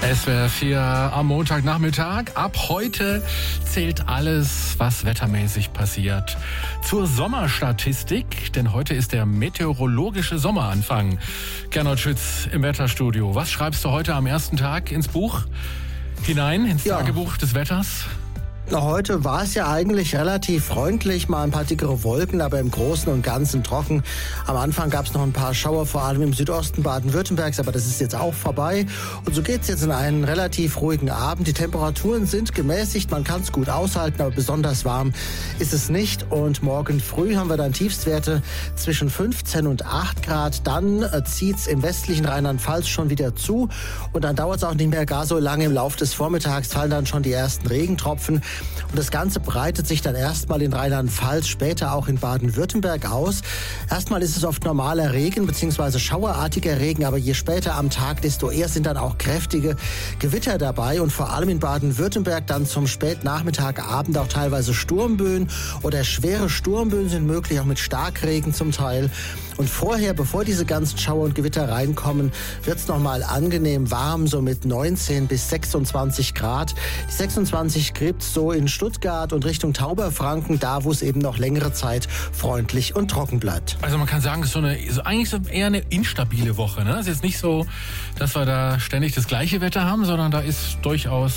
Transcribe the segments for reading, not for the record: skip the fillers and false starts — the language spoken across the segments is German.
SWR 4 am Montagnachmittag. Ab heute zählt alles, was wettermäßig passiert, zur Sommerstatistik. Denn heute ist der meteorologische Sommeranfang. Gernot Schütz im Wetterstudio. Was schreibst du heute am ersten Tag ins Buch hinein, ins Tagebuch des Wetters? Heute war es ja eigentlich relativ freundlich, mal ein paar dickere Wolken, aber im Großen und Ganzen trocken. Am Anfang gab es noch ein paar Schauer, vor allem im Südosten Baden-Württembergs, aber das ist jetzt auch vorbei. Und so geht es jetzt in einen relativ ruhigen Abend. Die Temperaturen sind gemäßigt, man kann es gut aushalten, aber besonders warm ist es nicht. Und morgen früh haben wir dann Tiefstwerte zwischen 15 und 8 Grad. Dann zieht es im westlichen Rheinland-Pfalz schon wieder zu. Und dann dauert es auch nicht mehr gar so lange. Im Laufe des Vormittags fallen dann schon die ersten Regentropfen. Und das Ganze breitet sich dann erstmal in Rheinland-Pfalz, später auch in Baden-Württemberg aus. Erstmal ist es oft normaler Regen bzw. schauerartiger Regen, aber je später am Tag, desto eher sind dann auch kräftige Gewitter dabei. Und vor allem in Baden-Württemberg dann zum Spätnachmittag, Abend auch teilweise Sturmböen oder schwere Sturmböen sind möglich, auch mit Starkregen zum Teil. Und vorher, bevor diese ganzen Schauer und Gewitter reinkommen, wird es nochmal angenehm warm, so mit 19 bis 26 Grad. Die 26 gibt's so in Stuttgart und Richtung Tauberfranken, da wo es eben noch längere Zeit freundlich und trocken bleibt. Also man kann sagen, es ist eigentlich eher eine instabile Woche. Ne? Es ist jetzt nicht so, dass wir da ständig das gleiche Wetter haben, sondern da ist durchaus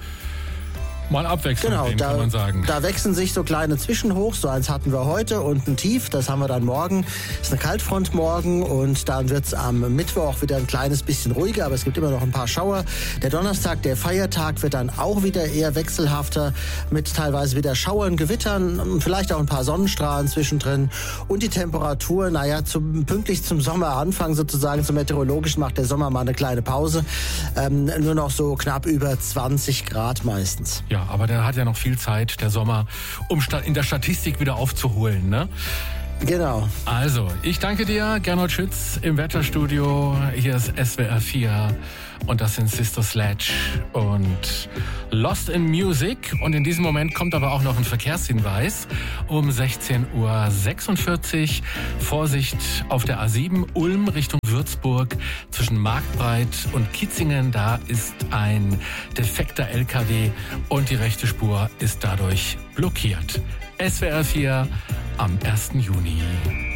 mal Abwechslung, genau, kann man sagen. Da wechseln sich so kleine Zwischenhochs. So eins hatten wir heute und ein Tief, das haben wir dann morgen. Das ist eine Kaltfront morgen und dann wird es am Mittwoch wieder ein kleines bisschen ruhiger, aber es gibt immer noch ein paar Schauer. Der Donnerstag, der Feiertag, wird dann auch wieder eher wechselhafter mit teilweise wieder Schauern, Gewittern und vielleicht auch ein paar Sonnenstrahlen zwischendrin. Und die Temperatur, pünktlich zum Sommeranfang sozusagen, zum Meteorologischen macht der Sommer mal eine kleine Pause. Nur noch so knapp über 20 Grad meistens. Ja, aber der hat ja noch viel Zeit, der Sommer, um in der Statistik wieder aufzuholen, ne? Genau. Also, ich danke dir, Gernot Schütz im Wetterstudio. Hier ist SWR 4 und das sind Sister Sledge und Lost in Music. Und in diesem Moment kommt aber auch noch ein Verkehrshinweis um 16:46 Uhr. Vorsicht auf der A7 Ulm Richtung Würzburg zwischen Marktbreit und Kitzingen. Da ist ein defekter LKW und die rechte Spur ist dadurch blockiert. SWR 4 am 1. Juni.